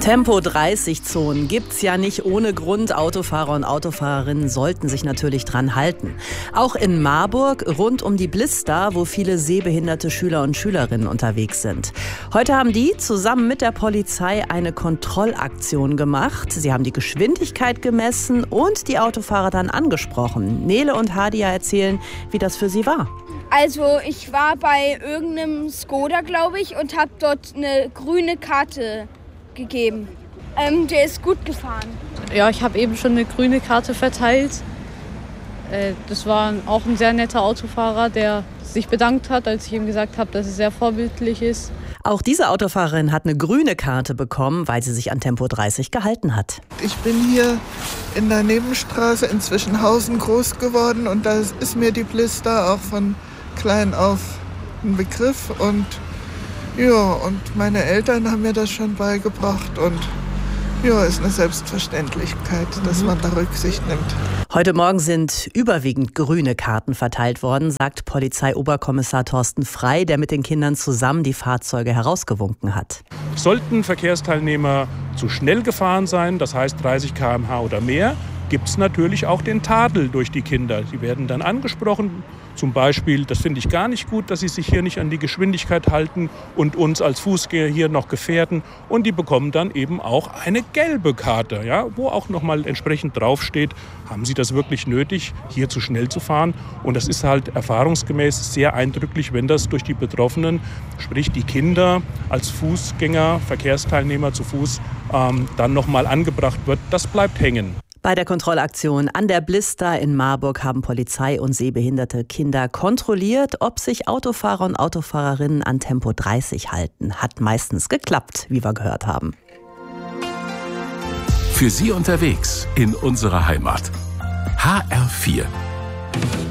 Tempo-30-Zonen gibt's ja nicht ohne Grund. Autofahrer und Autofahrerinnen sollten sich natürlich dran halten. Auch in Marburg, rund um die Blister, wo viele sehbehinderte Schüler und Schülerinnen unterwegs sind. Heute haben die zusammen mit der Polizei eine Kontrollaktion gemacht. Sie haben die Geschwindigkeit gemessen und die Autofahrer dann angesprochen. Nele und Hadia erzählen, wie das für sie war. Also ich war bei irgendeinem Skoda, glaube ich, und habe dort eine grüne Karte gegeben. Der ist gut gefahren. Ja, ich habe eben schon eine grüne Karte verteilt. Das war auch ein sehr netter Autofahrer, der sich bedankt hat, als ich ihm gesagt habe, dass es sehr vorbildlich ist. Auch diese Autofahrerin hat eine grüne Karte bekommen, weil sie sich an Tempo 30 gehalten hat. Ich bin hier in der Nebenstraße in Zwischenhausen groß geworden und da ist mir die Blister auch von klein auf ein Begriff und meine Eltern haben mir das schon beigebracht und ist eine Selbstverständlichkeit, dass man da Rücksicht nimmt. Heute Morgen sind überwiegend grüne Karten verteilt worden, sagt Polizeioberkommissar Thorsten Frey, der mit den Kindern zusammen die Fahrzeuge herausgewunken hat. Sollten Verkehrsteilnehmer zu schnell gefahren sein, das heißt 30 km/h oder mehr, gibt es natürlich auch den Tadel durch die Kinder. Sie werden dann angesprochen, zum Beispiel, das finde ich gar nicht gut, dass sie sich hier nicht an die Geschwindigkeit halten und uns als Fußgänger hier noch gefährden. Und die bekommen dann eben auch eine gelbe Karte, ja, wo auch nochmal entsprechend draufsteht, haben sie das wirklich nötig, hier zu schnell zu fahren. Und das ist halt erfahrungsgemäß sehr eindrücklich, wenn das durch die Betroffenen, sprich die Kinder als Fußgänger, Verkehrsteilnehmer zu Fuß, dann nochmal angebracht wird. Das bleibt hängen. Bei der Kontrollaktion an der Blister in Marburg haben Polizei und sehbehinderte Kinder kontrolliert, ob sich Autofahrer und Autofahrerinnen an Tempo 30 halten. Hat meistens geklappt, wie wir gehört haben. Für Sie unterwegs in unserer Heimat. HR4.